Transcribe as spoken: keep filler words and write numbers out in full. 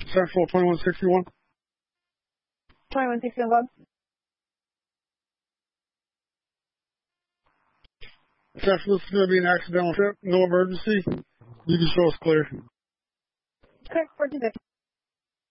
Central twenty-one sixty-one. twenty-one sixty-one. Central, this is going to be an accidental trip. No emergency. You can show us clear. Correct, fourteen fifty.